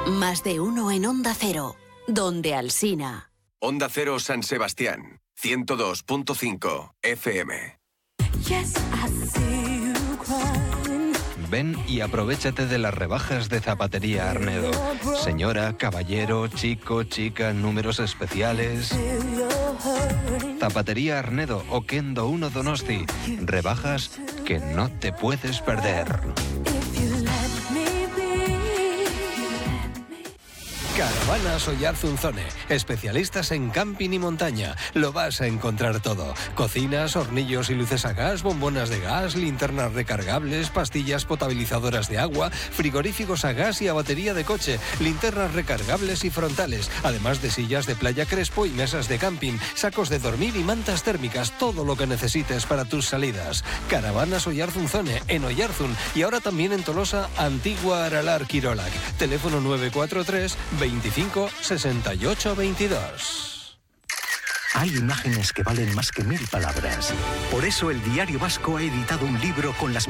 Más de uno en Onda Cero, donde Alsina. Onda Cero San Sebastián, 102.5 FM. Ven y aprovéchate de las rebajas de Zapatería Arnedo. Señora, caballero, chico, chica, números especiales. Zapatería Arnedo, Oquendo 1 Donosti. Rebajas que no te puedes perder. Caravanas Oyarzunzone, especialistas en camping y montaña. Lo vas a encontrar todo. Cocinas, hornillos y luces a gas, bombonas de gas, linternas recargables, pastillas potabilizadoras de agua, frigoríficos a gas y a batería de coche, linternas recargables y frontales, además de sillas de playa Crespo y mesas de camping, sacos de dormir y mantas térmicas, todo lo que necesites para tus salidas. Caravanas Oyarzunzone, en Oyarzun y ahora también en Tolosa, Antigua Aralar Quirolac. Teléfono 943 25 68 22. Hay imágenes que valen más que 1000 palabras. Por eso el Diario Vasco ha editado un libro con las